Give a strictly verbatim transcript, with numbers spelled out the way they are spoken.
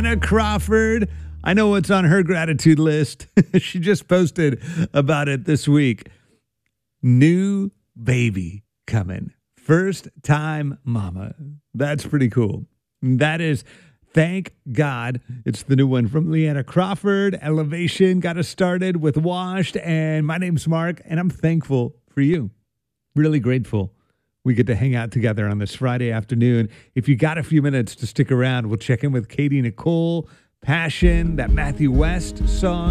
Leanna Crawford. I know what's on her gratitude list. She just posted about it this week. New baby coming. First time mama. That's pretty cool. That is, thank God. It's the new one from Leanna Crawford. Elevation got us started with Washed. And my name's Mark, and I'm thankful for you. Really grateful we get to hang out together on this Friday afternoon. If you got a few minutes to stick around, we'll check in with Katie Nicole, Passion, that Matthew West song.